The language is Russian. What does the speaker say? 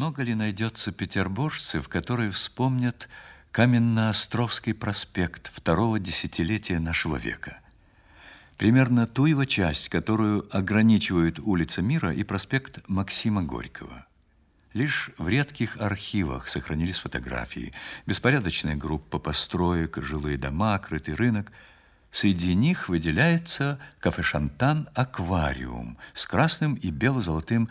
много ли найдется петербуржцев, которые вспомнят Каменноостровский проспект второго десятилетия нашего века? Примерно ту его часть, которую ограничивают улица Мира и проспект Максима Горького. Лишь в редких архивах сохранились фотографии, беспорядочная группа построек, жилые дома, крытый рынок. Среди них выделяется кафе «Шантан» «Аквариум» с красным и бело-золотым